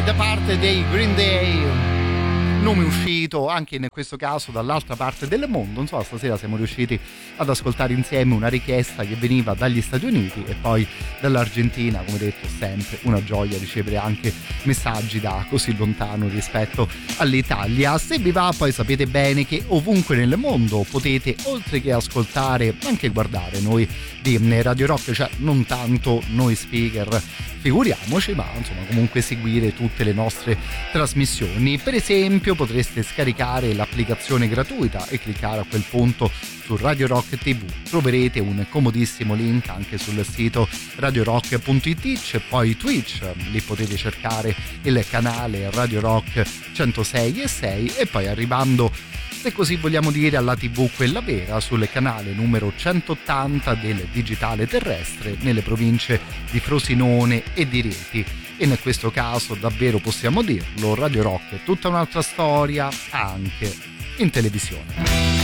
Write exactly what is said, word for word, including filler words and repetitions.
da parte dei Green Day, nome uscito anche in questo caso dall'altra parte del mondo. Non so, stasera siamo riusciti ad ascoltare insieme una richiesta che veniva dagli Stati Uniti e poi dall'Argentina. Come detto, sempre una gioia ricevere anche messaggi da così lontano rispetto all'Italia. Se vi va, poi sapete bene che ovunque nel mondo potete, oltre che ascoltare, anche guardare noi di Radio Rock, cioè non tanto noi speaker, figuriamoci, ma insomma comunque seguire tutte le nostre trasmissioni. Per esempio potreste scaricare l'applicazione gratuita e cliccare a quel punto su Radio Rock tivù. Troverete un comodissimo link anche sul sito radio rock punto it. C'è poi Twitch, lì potete cercare il canale Radio Rock centosei e sei, e poi arrivando, se così vogliamo dire, alla tivù quella vera, sul canale numero centottanta del digitale terrestre nelle province di Frosinone e di Rieti. E in questo caso davvero possiamo dirlo, Radio Rock è tutta un'altra storia anche in televisione.